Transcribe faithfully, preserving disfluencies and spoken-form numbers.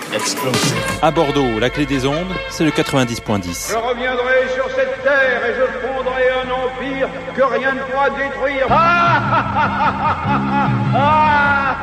Explosive. À Bordeaux, la clé des ondes, c'est le quatre-vingt-dix point dix. Je reviendrai sur cette terre et je fondrai un empire que rien ne pourra détruire. Ah, ah, ah, ah, ah, ah.